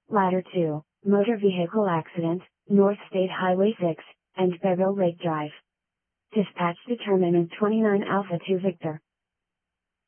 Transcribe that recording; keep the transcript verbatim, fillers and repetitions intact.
Ladder two, Motor Vehicle Accident, North State Highway six, and Bearville Lake Drive. Dispatch determinant twenty-nine Alpha two Victor.